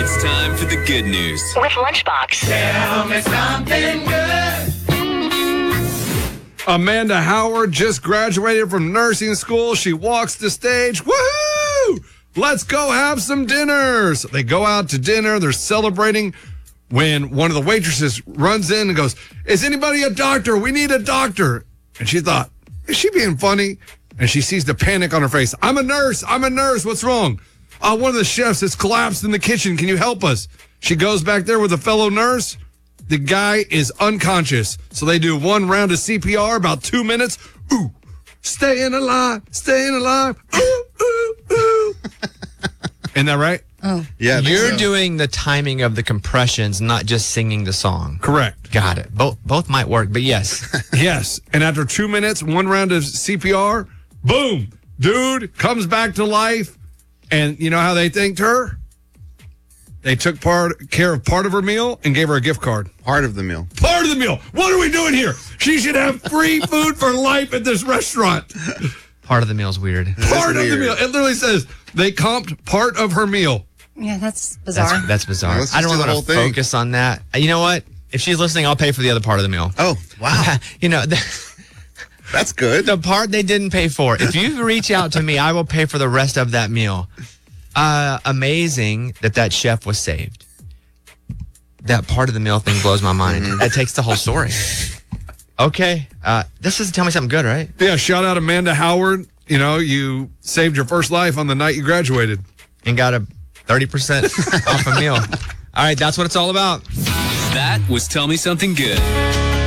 It's time for the good news with Lunchbox. Tell me something good. Amanda Howard just graduated from nursing school. She walks the stage. Woohoo! Let's go have some dinner. So they go out to dinner. They're celebrating when one of the waitresses runs in and goes, "Is anybody a doctor? We need a doctor." And she thought, is she being funny? And she sees the panic on her face. I'm a nurse. What's wrong? One of the chefs has collapsed in the kitchen. Can you help us? She goes back there with a fellow nurse. The guy is unconscious. So they do one round of CPR, about 2 minutes. Ooh, staying alive. Ooh, ooh, ooh. Isn't that right? Oh. Yeah, You're doing the timing of the compressions, not just singing the song. Correct. Got it. Both might work, but yes. Yes. And after 2 minutes, one round of CPR, boom, dude comes back to life. And you know how they thanked her? They took care of part of her meal and gave her a gift card. Part of the meal. Part of the meal. What are we doing here? She should have free food for life at this restaurant. Part of the meal's weird. Part of the meal. It literally says they comped part of her meal. Yeah, that's bizarre. That's bizarre. Let's I just don't do the want to whole thing. focus on that. You know what? If she's listening, I'll pay for the other part of the meal. Oh, wow. You know, That's good. the part they didn't pay for. If you reach out to me, I will pay for the rest of that meal. Amazing that chef was saved. That part of the meal thing blows my mind. Mm-hmm. That takes the whole story. Okay. This is Tell Me Something Good, right? Yeah, shout out Amanda Howard. You know, you saved your first life on the night you graduated. And got a 30% off a meal. All right, that's what it's all about. That was Tell Me Something Good.